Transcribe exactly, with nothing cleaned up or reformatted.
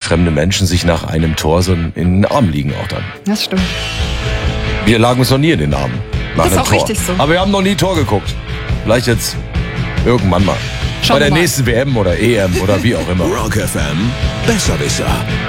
fremde Menschen sich nach einem Tor so in den Armen liegen auch dann. Das stimmt. Wir lagen uns noch nie in den Armen. Nach Das ist einem auch Tor. richtig so. Aber wir haben noch nie Tor geguckt. Vielleicht jetzt irgendwann mal. Schauen Bei der wir mal. nächsten W M oder E M oder wie auch immer. Rock F M, Besserwisser.